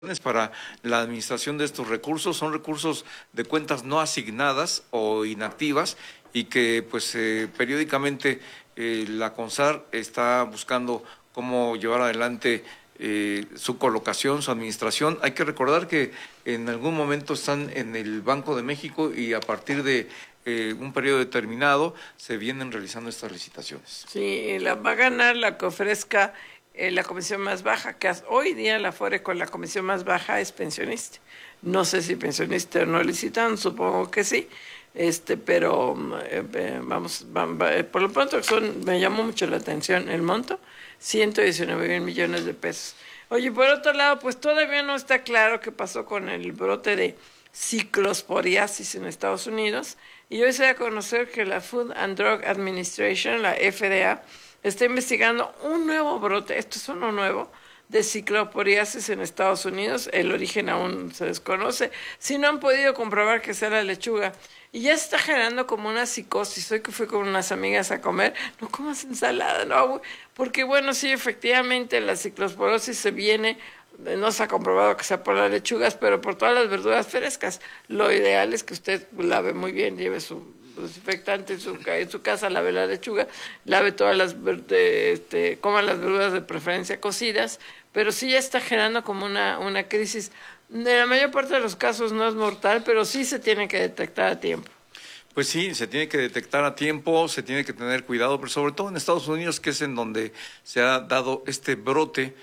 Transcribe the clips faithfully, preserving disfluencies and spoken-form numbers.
para la administración de estos recursos. Son recursos de cuentas no asignadas o inactivas y que pues eh, periódicamente eh, la CONSAR está buscando cómo llevar adelante eh, su colocación, su administración. Hay que recordar que en algún momento están en el Banco de México y a partir de eh, un periodo determinado se vienen realizando estas licitaciones. Sí, la va a ganar la que ofrezca Eh, la comisión más baja, que hoy día la Afore con la comisión más baja es pensionista. No sé si pensionista no licitan, supongo que sí, este, pero eh, vamos, vamos, por lo pronto son, me llamó mucho la atención el monto, ciento diecinueve mil millones de pesos. Oye, por otro lado, pues todavía no está claro qué pasó con el brote de ciclosporiasis en Estados Unidos, y hoy se da a conocer que la Food and Drug Administration, la F D A, está investigando un nuevo brote, esto es uno nuevo, de ciclosporiasis en Estados Unidos. El origen aún se desconoce. Si no han podido comprobar que sea la lechuga, y ya se está generando como una psicosis. Hoy que fui con unas amigas a comer, no comas ensalada, no, porque bueno, sí, efectivamente la ciclosporosis se viene, no se ha comprobado que sea por las lechugas, pero por todas las verduras frescas. Lo ideal es que usted lave muy bien, lleve su desinfectante en su, en su casa, lave la lechuga, lave todas las, de, este, coma las verduras de preferencia cocidas, pero sí ya está generando como una, una crisis. En la mayor parte de los casos no es mortal, pero sí se tiene que detectar a tiempo. Pues sí, se tiene que detectar a tiempo, se tiene que tener cuidado, pero sobre todo en Estados Unidos, que es en donde se ha dado este brote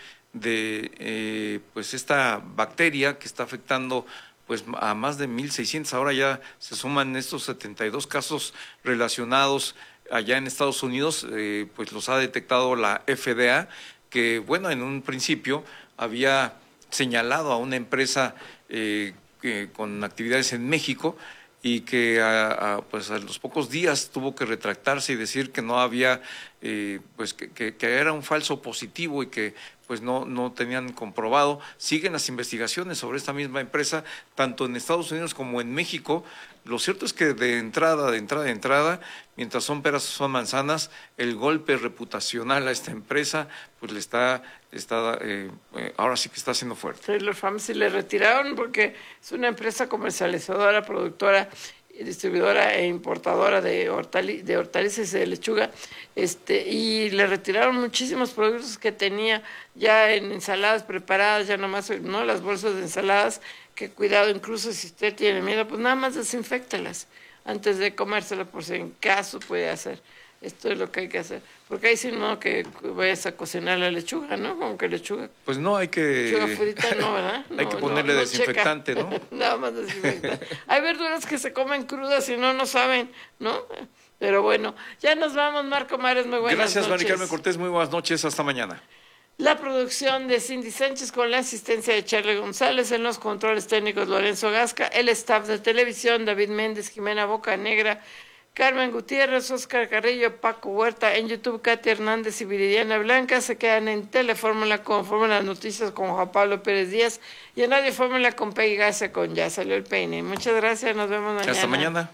de eh, pues esta bacteria que está afectando pues a más de mil seiscientos, ahora ya se suman estos setenta y dos casos relacionados allá en Estados Unidos, eh, pues los ha detectado la F D A, que bueno, en un principio había señalado a una empresa eh, que, con actividades en México y que a, a, pues a los pocos días tuvo que retractarse y decir que no había, eh, pues que, que, que era un falso positivo y que pues no, no tenían comprobado. Siguen las investigaciones sobre esta misma empresa, tanto en Estados Unidos como en México. Lo cierto es que de entrada, de entrada, de entrada, mientras son peras son manzanas, el golpe reputacional a esta empresa, pues le está, está eh, ahora sí que está haciendo fuerte. Taylor Pharmacy le retiraron porque es una empresa comercializadora, productora, distribuidora e importadora de, hortali de hortalizas y de lechuga, este, y le retiraron muchísimos productos que tenía ya en ensaladas preparadas, ya nomás, no las bolsas de ensaladas, que cuidado, incluso si usted tiene miedo, pues nada más desinféctelas antes de comérselas, por si en caso puede hacer. Esto es lo que hay que hacer, porque ahí sí no que vayas a cocinar la lechuga, ¿no? Como que lechuga. Pues no, hay que... Lechuga frita no, ¿verdad? No, hay que ponerle no, no desinfectante, checa. ¿No? Nada más desinfectante. Hay verduras que se comen crudas y no, no saben, ¿no? Pero bueno, ya nos vamos, Marco Mares, muy buenas Gracias, noches. Mari Carmen Cortés, muy buenas noches, hasta mañana. La producción de Cindy Sánchez con la asistencia de Charlie González, en los controles técnicos Lorenzo Gasca, el staff de televisión David Méndez, Jimena Bocanegra, Carmen Gutiérrez, Oscar Carrillo, Paco Huerta, en YouTube Katy Hernández y Viridiana Blanca. Se quedan en Telefórmula con Fórmula Noticias con Juan Pablo Pérez Díaz y en Radio Fórmula con Peggy Garza con Ya Salió el Peine. Muchas gracias, nos vemos mañana. Hasta mañana.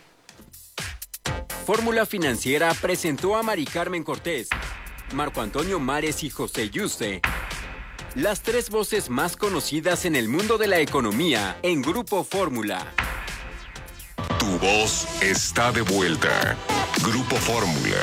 Fórmula Financiera presentó a Mari Carmen Cortés, Marco Antonio Mares y José Yuste, las tres voces más conocidas en el mundo de la economía en Grupo Fórmula. Tu voz está de vuelta. Grupo Fórmula.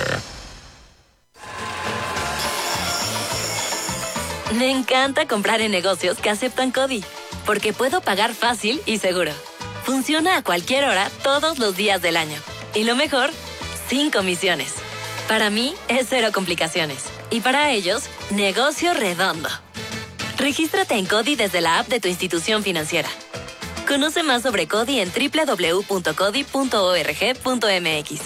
Me encanta comprar en negocios que aceptan CODI, porque puedo pagar fácil y seguro. Funciona a cualquier hora, todos los días del año. Y lo mejor, sin comisiones. Para mí, es cero complicaciones. Y para ellos, negocio redondo. Regístrate en CODI desde la app de tu institución financiera. Conoce más sobre CODI en doble u doble u doble u punto codi punto org punto mx.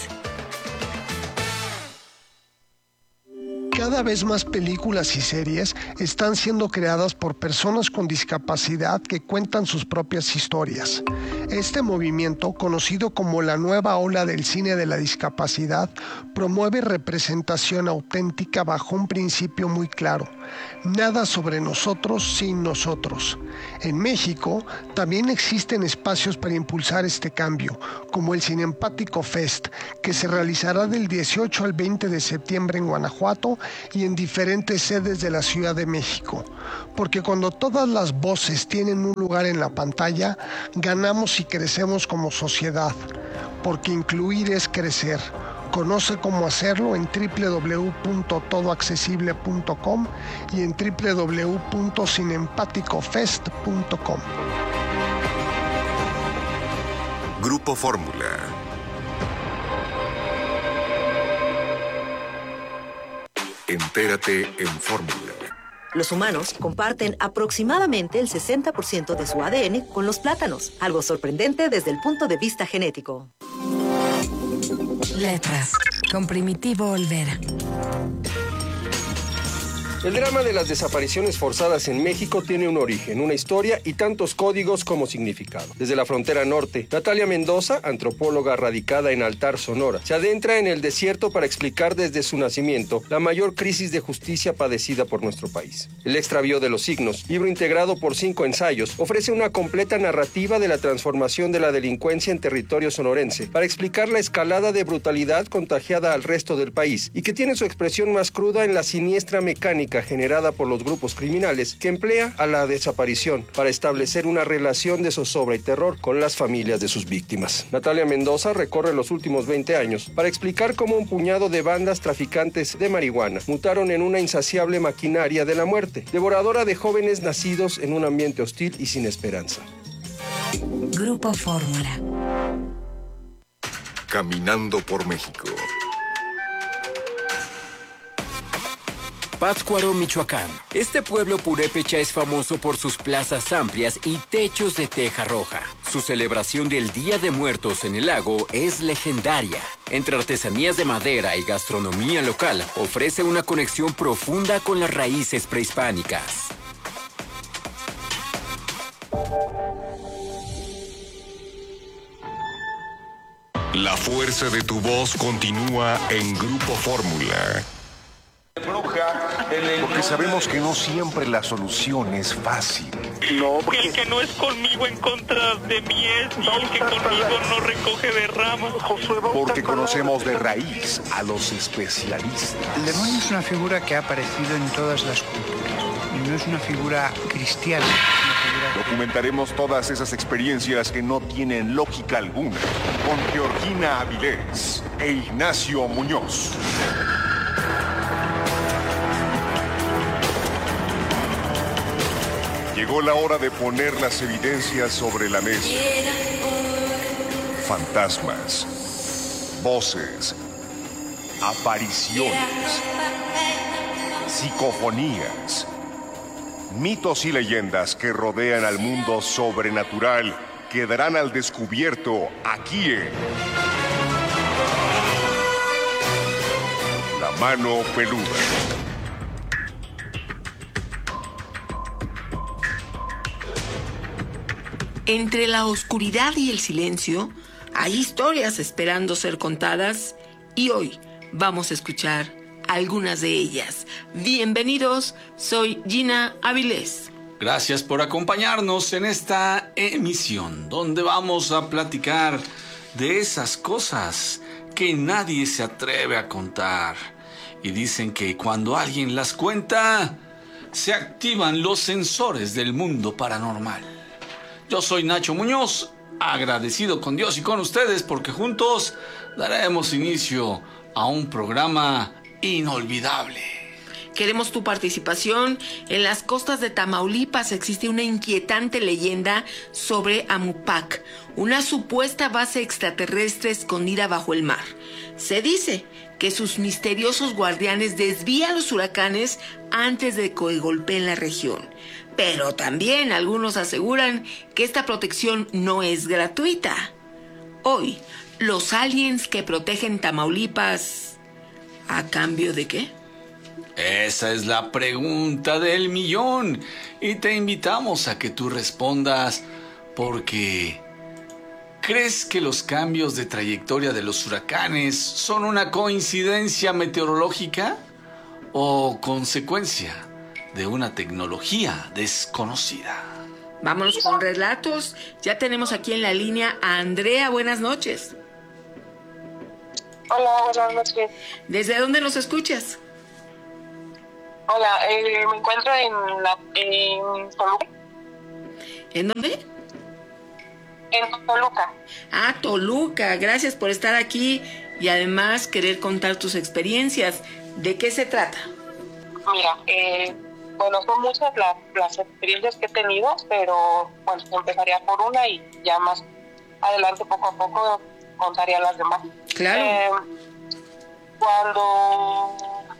Cada vez más películas y series están siendo creadas por personas con discapacidad que cuentan sus propias historias. Este movimiento, conocido como la nueva ola del cine de la discapacidad, promueve representación auténtica bajo un principio muy claro: nada sobre nosotros sin nosotros. En México también existen espacios para impulsar este cambio, como el Cinempático Fest, que se realizará del dieciocho al veinte de septiembre en Guanajuato y en diferentes sedes de la Ciudad de México. Porque cuando todas las voces tienen un lugar en la pantalla, ganamos y crecemos como sociedad. Porque incluir es crecer. Conoce cómo hacerlo en doble u doble u doble u punto todo accesible punto com y en doble u doble u doble u punto cinempaticofest punto com. Grupo Fórmula. Entérate en Fórmula. Los humanos comparten aproximadamente el sesenta por ciento de su A D N con los plátanos, algo sorprendente desde el punto de vista genético. Letras, con Primitivo Olvera. El drama de las desapariciones forzadas en México tiene un origen, una historia y tantos códigos como significado. Desde la frontera norte, Natalia Mendoza, antropóloga radicada en Altar, Sonora, se adentra en el desierto para explicar desde su nacimiento la mayor crisis de justicia padecida por nuestro país. El extravío de los signos, libro integrado por cinco ensayos, ofrece una completa narrativa de la transformación de la delincuencia en territorio sonorense para explicar la escalada de brutalidad contagiada al resto del país y que tiene su expresión más cruda en la siniestra mecánica generada por los grupos criminales que emplea a la desaparición para establecer una relación de zozobra y terror con las familias de sus víctimas. Natalia Mendoza recorre los últimos veinte años para explicar cómo un puñado de bandas traficantes de marihuana mutaron en una insaciable maquinaria de la muerte, devoradora de jóvenes nacidos en un ambiente hostil y sin esperanza. Grupo Fórmula. Caminando por México. Pátzcuaro, Michoacán. Este pueblo purépecha es famoso por sus plazas amplias y techos de teja roja. Su celebración del Día de Muertos en el lago es legendaria. Entre artesanías de madera y gastronomía local, ofrece una conexión profunda con las raíces prehispánicas. La fuerza de tu voz continúa en Grupo Fórmula. Porque sabemos que no siempre la solución es fácil. No, porque el que no es conmigo en contra de mí es, y el que conmigo no recoge de ramas. Porque conocemos de raíz a los especialistas. El demonio es una figura que ha aparecido en todas las culturas y no es una figura cristiana. Es una figura... Documentaremos todas esas experiencias que no tienen lógica alguna con Georgina Avilés e Ignacio Muñoz. Llegó la hora de poner las evidencias sobre la mesa. Fantasmas, voces, apariciones, psicofonías, mitos y leyendas que rodean al mundo sobrenatural quedarán al descubierto aquí en La Mano Peluda. Entre la oscuridad y el silencio, hay historias esperando ser contadas y hoy vamos a escuchar algunas de ellas. Bienvenidos, soy Gina Avilés. Gracias por acompañarnos en esta emisión, donde vamos a platicar de esas cosas que nadie se atreve a contar. Y dicen que cuando alguien las cuenta, se activan los sensores del mundo paranormal. Yo soy Nacho Muñoz, agradecido con Dios y con ustedes porque juntos daremos inicio a un programa inolvidable. Queremos tu participación. En las costas de Tamaulipas existe una inquietante leyenda sobre Amupac, una supuesta base extraterrestre escondida bajo el mar. Se dice que sus misteriosos guardianes desvían los huracanes antes de que golpeen la región. Pero también algunos aseguran que esta protección no es gratuita. Hoy, los aliens que protegen Tamaulipas, ¿a cambio de qué? Esa es la pregunta del millón y te invitamos a que tú respondas porque ¿crees que los cambios de trayectoria de los huracanes son una coincidencia meteorológica o consecuencia de una tecnología desconocida? Vámonos con relatos. Ya tenemos aquí en la línea a Andrea. Buenas noches. Hola, buenas noches. ¿Desde dónde nos escuchas? Hola, eh, me encuentro en, la, en Toluca. ¿En dónde? En Toluca. Ah, Toluca, gracias por estar aquí y además querer contar tus experiencias. ¿De qué se trata? Mira, eh, bueno, son muchas las, las experiencias que he tenido, pero bueno, empezaría por una y ya más adelante, poco a poco, contaría las demás. Claro. Eh, cuando...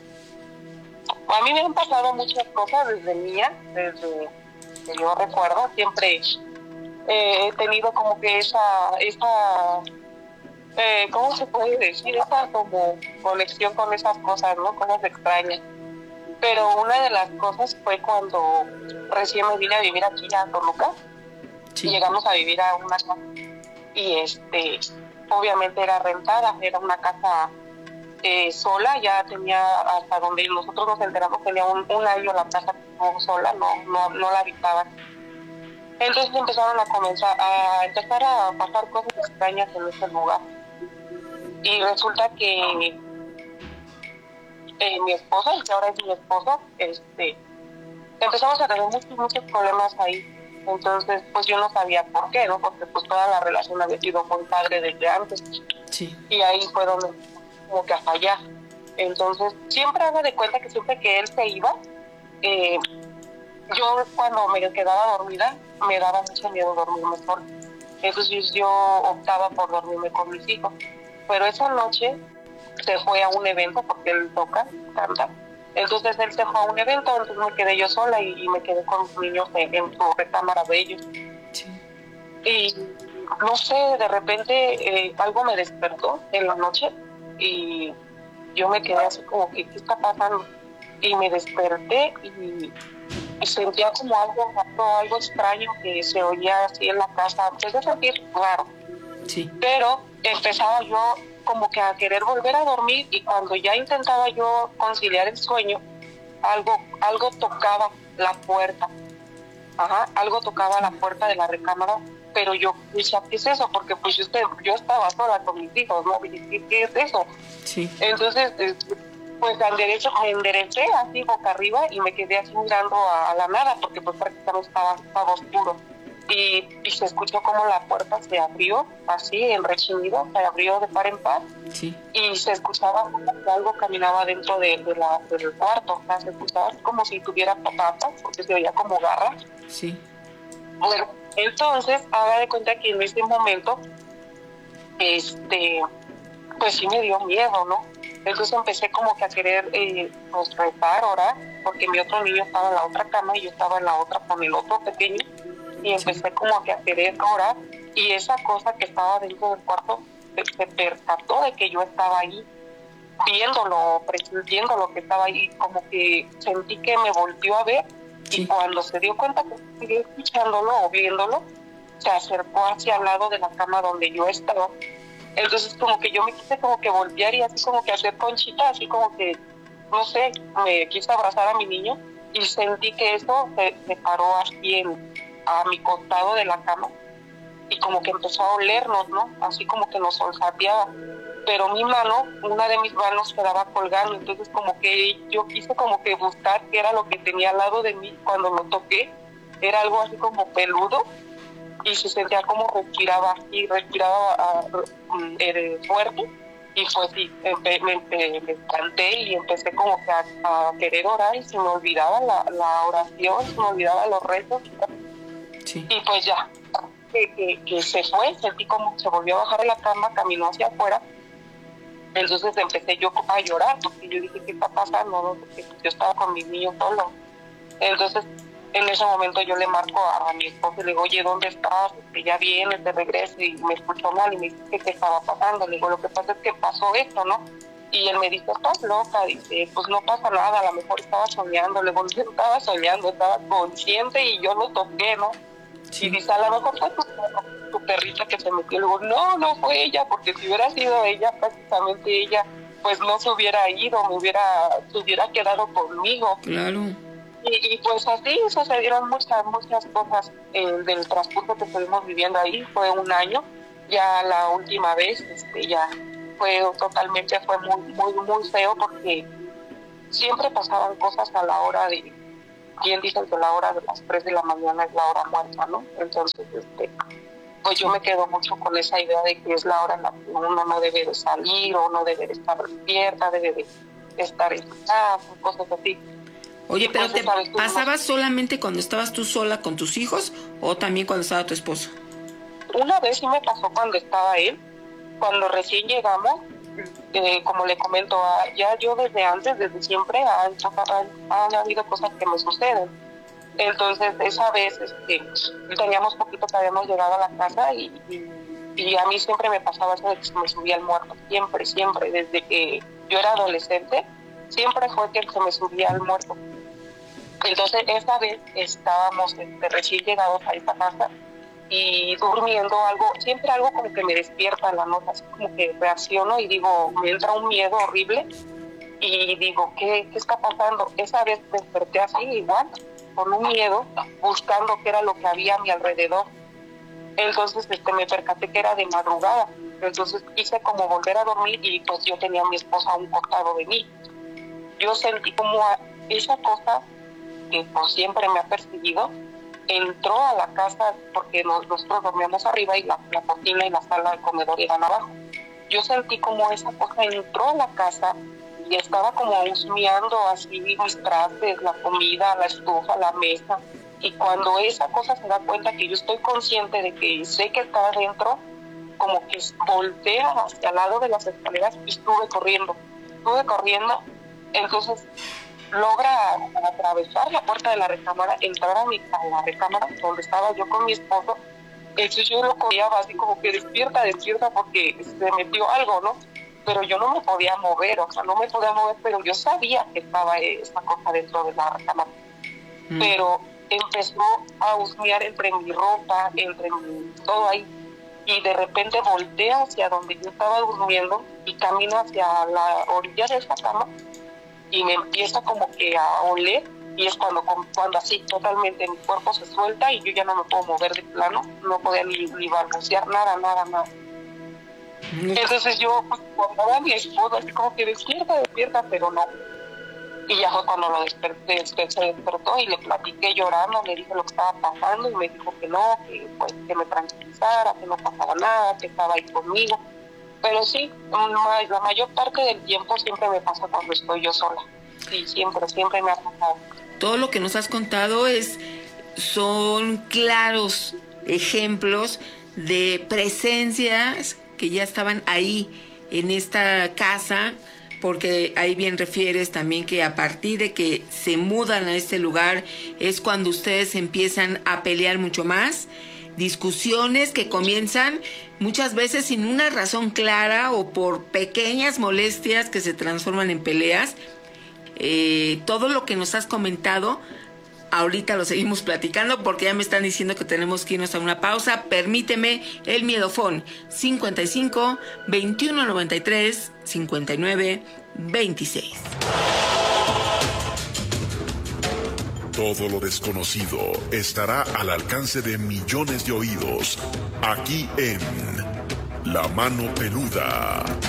A mí me han pasado muchas cosas desde niña, desde que yo recuerdo, siempre eh, he tenido como que esa, esa eh, ¿cómo se puede decir? Esa como conexión con esas cosas, ¿no? Cosas extrañas. Pero una de las cosas fue cuando recién me vine a vivir aquí a Toluca. Sí. Llegamos a vivir a una casa y este, obviamente era rentada, era una casa Eh, sola, ya tenía, hasta donde nosotros nos enteramos, tenía un, un año la casa sola, no, no, no la habitaban. Entonces empezaron a comenzar a empezar a pasar cosas extrañas en ese lugar. Y resulta que eh, mi esposa, y que ahora es mi esposo, este, empezamos a tener muchos, muchos problemas ahí. Entonces, pues yo no sabía por qué, ¿no? Porque pues toda la relación había sido muy padre desde antes. Sí. Y ahí fue donde como que a fallar. Entonces siempre hago de cuenta que siempre que él se iba, eh, yo cuando me quedaba dormida me daba mucho miedo dormirme sola. Entonces yo optaba por dormirme con mis hijos, pero esa noche se fue a un evento porque él toca, canta. Entonces él se fue a un evento, entonces me quedé yo sola y, y me quedé con los niños en, en su recámara de ellos. Sí. Y no sé, de repente eh, algo me despertó en la noche y yo me quedé así como que ¿qué está pasando? Y me desperté y, y sentía como algo, algo algo extraño que se oía así en la casa. Empecé a sentir raro. Sí. Pero empezaba yo como que a querer volver a dormir y cuando ya intentaba yo conciliar el sueño, algo algo tocaba la puerta. Ajá, algo tocaba la puerta de la recámara. Pero yo decía, ¿qué es eso? Porque pues yo, yo estaba sola con mis hijos, ¿no? ¿Qué, qué es eso? Sí. Entonces, pues al derecho me enderecé así boca arriba y me quedé así mirando a, a la nada, porque pues prácticamente estaba, estaba oscuro. Y, y se escuchó como la puerta se abrió, así, en rechinido, se abrió de par en par. Sí. Y se escuchaba como que algo caminaba dentro de, de la, del cuarto, o sea, se escuchaba como si tuviera patatas, porque se oía como garras. Sí. Bueno, entonces, haga de cuenta que en ese momento, este, pues sí me dio miedo, ¿no? Entonces empecé como que a querer, eh, pues rezar, orar, porque mi otro niño estaba en la otra cama y yo estaba en la otra con el otro pequeño, y empecé como que a querer orar, y esa cosa que estaba dentro del cuarto se, se percató de que yo estaba ahí, viéndolo, presintiendo lo que estaba ahí, como que sentí que me volvió a ver. Sí. Y cuando se dio cuenta que seguía escuchándolo o viéndolo, se acercó hacia el lado de la cama donde yo estaba. Entonces como que yo me quise como que voltear y así como que hacer conchita, así como que, no sé, me quise abrazar a mi niño y sentí que eso se, se paró así en, a mi costado de la cama y como que empezó a olernos, ¿no? Así como que nos olfateaba. Pero mi mano, una de mis manos quedaba colgando, entonces como que yo quise como que buscar qué era lo que tenía al lado de mí. Cuando lo toqué, era algo así como peludo y se sentía como respiraba así, respiraba uh, eh, fuerte. Y pues sí, me, me, me espanté y empecé como que a, a querer orar y se me olvidaba la, la oración, se me olvidaba los rezos. Sí. Y pues ya, que, que, que se fue, sentí como se volvió a bajar de la cama, caminó hacia afuera. Entonces empecé yo a llorar, porque yo dije, ¿qué está pasando? ¿No? Porque yo estaba con mis niños solo. Entonces, en ese momento yo le marco a, a mi esposo y le digo, oye, ¿dónde estás? Que ya vienes, te regreso. Y me escuchó mal y me dice, ¿qué estaba pasando? Le digo, lo que pasa es que pasó esto, ¿no? Y él me dice, estás loca. Dice, pues no pasa nada, a lo mejor estaba soñando. Le digo, yo estaba soñando, estaba consciente y yo lo toqué, ¿no? Sí. Y dice, a lo mejor fue tu, tu perrita que se metió. Le digo, no, no fue ella, porque si hubiera sido ella, prácticamente ella, pues no se hubiera ido, me hubiera, se hubiera quedado conmigo. Claro. Y, y pues así sucedieron muchas, muchas cosas eh, del transcurso que estuvimos viviendo ahí. Fue un año, ya la última vez, este, ya fue totalmente, fue muy, muy, muy feo porque siempre pasaban cosas a la hora de, bien dicen que la hora de las tres de la mañana es la hora muerta, ¿no? Entonces, este, pues yo me quedo mucho con esa idea de que es la hora en la que uno no debe de salir o no debe de estar despierta, debe de estar en casa, cosas así. Oye, pero ¿te Entonces, ¿sabes? pasaba solamente cuando estabas tú sola con tus hijos o también cuando estaba tu esposo? Una vez sí me pasó cuando estaba él, cuando recién llegamos, eh, como le comento, ah, ya yo desde antes, desde siempre, han, han, han habido cosas que me suceden. Entonces, esa vez este, teníamos poquito que habíamos llegado a la casa y, y, y a mí siempre me pasaba eso de que se me subía el muerto, siempre, siempre, desde que yo era adolescente, siempre fue que se me subía el muerto. Entonces, esa vez estábamos este, recién llegados a esta casa y durmiendo, algo, siempre algo como que me despierta en la noche, así como que reacciono y digo, me entra un miedo horrible y digo, ¿qué, qué está pasando? Esa vez desperté así igual, con un miedo, buscando qué era lo que había a mi alrededor. Entonces este, me percaté que era de madrugada, entonces quise como volver a dormir y pues yo tenía a mi esposa a un costado de mí. Yo sentí como a esa cosa que pues siempre me ha perseguido, entró a la casa porque nos, nosotros dormíamos arriba y la, la cocina y la sala de comedor iban abajo. Yo sentí como esa cosa entró a la casa y estaba como husmeando así mis trastes, la comida, la estufa, la mesa. Y cuando esa cosa se da cuenta que yo estoy consciente de que sé que está adentro, como que voltea hacia el lado de las escaleras y estuve corriendo. Estuve corriendo, entonces logra atravesar la puerta de la recámara, entrar a, mi, a la recámara donde estaba yo con mi esposo. Entonces yo lo coreaba así como que despierta, despierta porque se metió algo, ¿no? Pero yo no me podía mover, o sea, no me podía mover, pero yo sabía que estaba esa cosa dentro de la recámara. Mm. Pero empezó a husmear entre mi ropa, entre mi, todo ahí, y de repente voltea hacia donde yo estaba durmiendo y camina hacia la orilla de esa cama y me empieza como que a oler y es cuando, cuando así totalmente mi cuerpo se suelta y yo ya no me puedo mover de plano, no podía ni, ni balbucear, nada, nada, nada. Entonces yo pues, cuando a mi esposo así como que despierta, despierta, pero no. Y ya fue cuando lo desperté, se despertó y le platiqué llorando, le dije lo que estaba pasando y me dijo que no, que, pues, que me tranquilizara, que no pasaba nada, que estaba ahí conmigo. Pero sí, la mayor parte del tiempo siempre me pasa cuando estoy yo sola. Sí, siempre, siempre me ha pasado. Todo lo que nos has contado es, son claros ejemplos de presencias que ya estaban ahí en esta casa, porque ahí bien refieres también que a partir de que se mudan a este lugar es cuando ustedes empiezan a pelear mucho más, discusiones que comienzan muchas veces sin una razón clara o por pequeñas molestias que se transforman en peleas. Eh, todo lo que nos has comentado ahorita lo seguimos platicando porque ya me están diciendo que tenemos que irnos a una pausa. Permíteme el miedofón cincuenta y cinco, veintiuno noventa y tres, cincuenta y nueve, veintiséis. Todo lo desconocido estará al alcance de millones de oídos aquí en La Mano Peluda.